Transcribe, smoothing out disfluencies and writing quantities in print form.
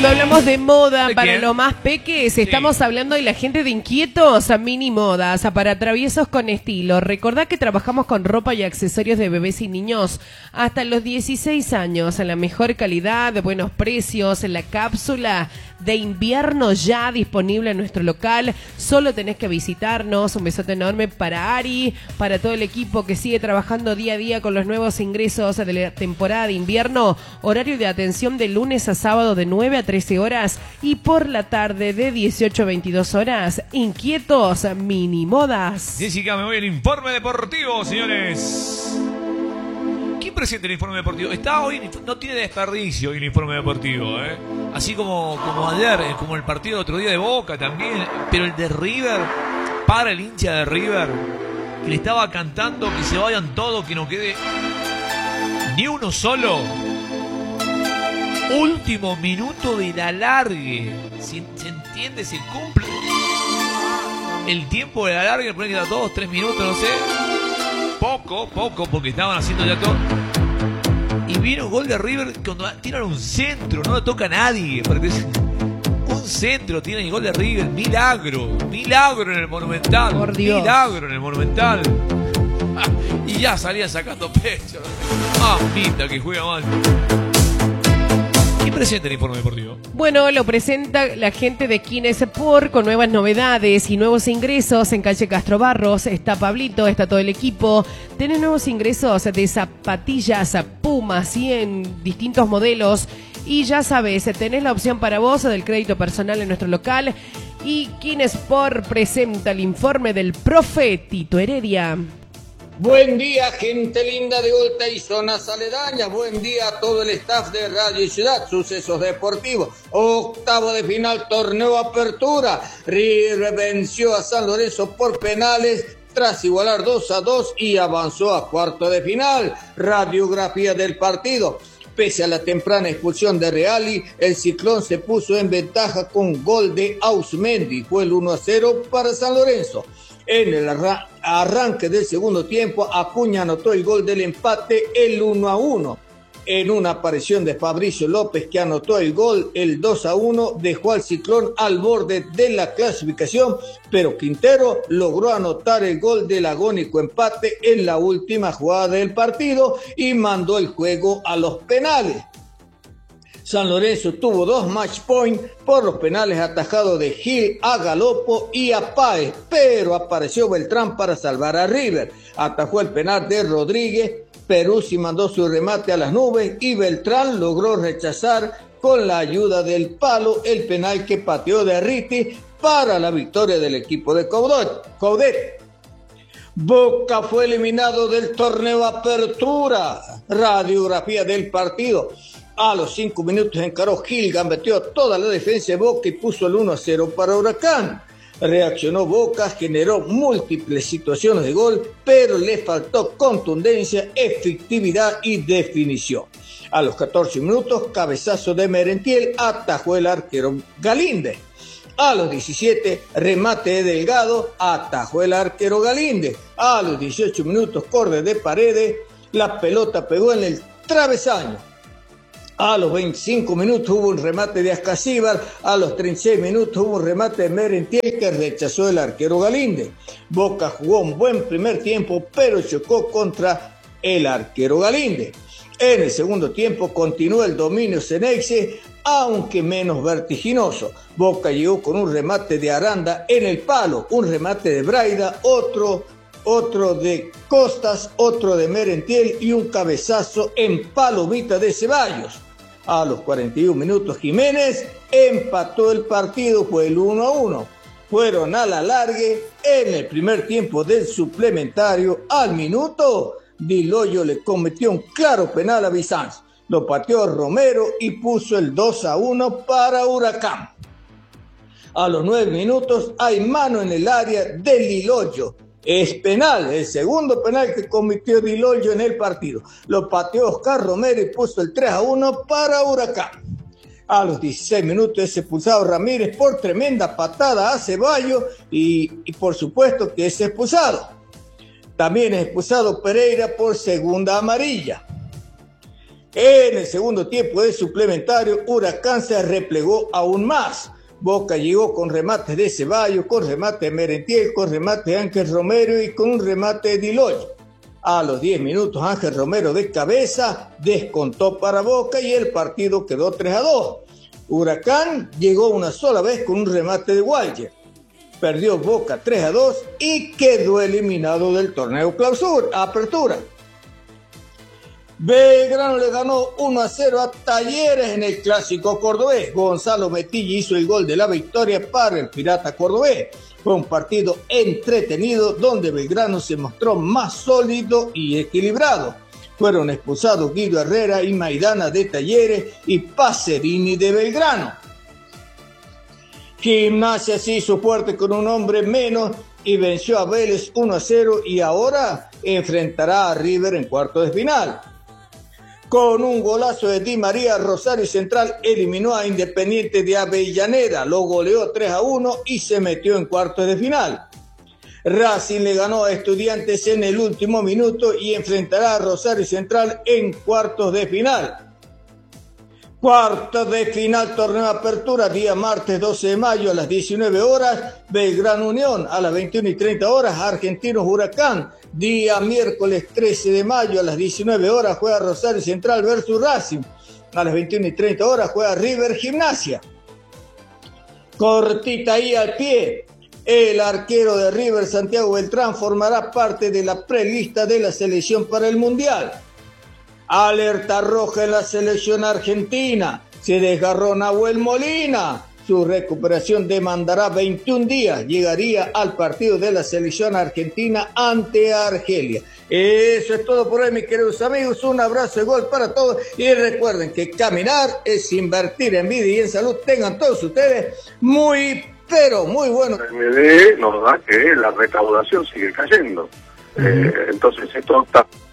Hablamos de moda ¿De para quién? los más peques. Estamos hablando de la gente de Inquietos a Mini Modas, para traviesos con estilo. Recordá que trabajamos con ropa y accesorios de bebés y niños hasta los 16 años, en la mejor calidad, de buenos precios, en la cápsula de invierno ya disponible en nuestro local. Solo tenés que visitarnos. Un besote enorme para Ari, para todo el equipo que sigue trabajando día a día con los nuevos ingresos de la temporada de invierno. Horario de atención de lunes a sábado de 9 a 13 horas y por la tarde de 18 a 22 horas. Inquietos Mini Modas. Jessica, me voy al informe deportivo, señores. ¿Quién presenta el informe deportivo? Está hoy, no tiene desperdicio el informe deportivo, ¿eh? Así como ayer, como el partido de otro día de Boca también, pero el de River, para el hincha de River, que le estaba cantando que se vayan todos, que no quede ni uno solo. Último minuto de la alargue. ¿Se entiende? Se cumple el tiempo de la alargue, poner que era 2, 3 minutos, no sé. Poco, porque estaban haciendo ya todo. Y vino un gol de River cuando tiran un centro, no lo toca a nadie. Un centro tiene el gol de River, milagro en el Monumental. Por Dios. Milagro en el Monumental. Y ya salían sacando pecho. Mamita que juega mal. ¿Quién presenta el informe deportivo? Bueno, lo presenta la gente de Kines Sport con nuevas novedades y nuevos ingresos en calle Castro Barros. Está Pablito, está todo el equipo. Tenés nuevos ingresos de zapatillas Puma, ¿sí? En distintos modelos. Y ya sabes, tenés la opción para vos del crédito personal en nuestro local. Y Kines Sport presenta el informe del profe Tito Heredia. Buen día, gente linda de Olta y zonas aledañas. Buen día a todo el staff de Radio Ciudad. Sucesos deportivos. Octavo de final, torneo apertura. River venció a San Lorenzo por penales tras igualar 2-2 y avanzó a cuarto de final. Radiografía del partido. Pese a la temprana expulsión de Reali, el Ciclón se puso en ventaja con gol de Ausmendi. Fue el 1-0 para San Lorenzo. En el arranque del segundo tiempo, Acuña anotó el gol del empate, el 1-1. En una aparición de Fabricio López, que anotó el gol, el 2-1, dejó al Ciclón al borde de la clasificación, pero Quintero logró anotar el gol del agónico empate en la última jugada del partido y mandó el juego a los penales. San Lorenzo tuvo 2 match points por los penales atajados de Gil a Galopo y a Páez, pero apareció Beltrán para salvar a River. Atajó el penal de Rodríguez, Peruzzi mandó su remate a las nubes y Beltrán logró rechazar con la ayuda del palo el penal que pateó de Arriti para la victoria del equipo de Coudet. Boca fue eliminado del torneo Apertura. Radiografía del partido. A los 5 minutos encaró Gil, gambeteó toda la defensa de Boca y puso el 1-0 para Huracán. Reaccionó Boca, generó múltiples situaciones de gol, pero le faltó contundencia, efectividad y definición. A los 14 minutos, cabezazo de Merentiel, atajó el arquero Galíndez. A los 17, remate de Delgado, atajó el arquero Galíndez. A los 18 minutos, córner de Paredes, la pelota pegó en el travesaño. A los 25 minutos hubo un remate de Ascasíbar, a los 36 minutos hubo un remate de Merentiel que rechazó el arquero Galíndez. Boca jugó un buen primer tiempo, pero chocó contra el arquero Galíndez. En el segundo tiempo continuó el dominio Ceneice, aunque menos vertiginoso. Boca llegó con un remate de Aranda en el palo, un remate de Braida, otro de Costas, otro de Merentiel y un cabezazo en palomita de Ceballos. A los 41 minutos Jiménez empató el partido, fue el 1-1. Fueron a la largue en el primer tiempo del suplementario. Al minuto, Di Loyo le cometió un claro penal a Bizanz. Lo pateó Romero y puso el 2-1 para Huracán. A los 9 minutos hay mano en el área de Di Loyo. Es penal, el segundo penal que cometió Di Loyo en el partido. Lo pateó Oscar Romero y puso el 3-1 para Huracán. A los 16 minutos es expulsado Ramírez por tremenda patada a Ceballos y por supuesto que es expulsado. También es expulsado Pereira por segunda amarilla. En el segundo tiempo de suplementario, Huracán se replegó aún más. Boca llegó con remates de Ceballos, con remate de Merentiel, con remate de Ángel Romero y con un remate de Diloy. A los 10 minutos, Ángel Romero de cabeza descontó para Boca y el partido quedó 3-2. Huracán llegó una sola vez con un remate de Walker. Perdió Boca 3-2 y quedó eliminado del torneo Apertura. Belgrano le ganó 1-0 a Talleres en el clásico cordobés. Gonzalo Metilla hizo el gol de la victoria para el Pirata cordobés. Fue un partido entretenido donde Belgrano se mostró más sólido y equilibrado. Fueron expulsados Guido Herrera y Maidana de Talleres y Pacerini de Belgrano. Gimnasia se hizo fuerte con un hombre menos y venció a Vélez 1-0 y ahora enfrentará a River en cuartos de final. Con un golazo de Di María, Rosario Central eliminó a Independiente de Avellaneda, lo goleó 3-1 y se metió en cuartos de final. Racing le ganó a Estudiantes en el último minuto y enfrentará a Rosario Central en cuartos de final. Cuartos de final, torneo Apertura, día martes 12 de mayo a las 19 horas, Belgrano Unión, a las 21:30 horas, Argentinos Huracán. Día miércoles 13 de mayo a las 19 horas juega Rosario Central versus Racing. A las 21:30 horas juega River Gimnasia. Cortita ahí al pie. El arquero de River, Santiago Beltrán, formará parte de la prelista de la selección para el Mundial. Alerta roja en la selección argentina. Se desgarró Nahuel Molina. Su recuperación demandará 21 días. Llegaría al partido de la selección argentina ante Argelia. Eso es todo por hoy, mis queridos amigos. Un abrazo de gol para todos. Y recuerden que caminar es invertir en vida y en salud. Tengan todos ustedes pero muy bueno. El MD nos da que la recaudación sigue cayendo. Entonces esto está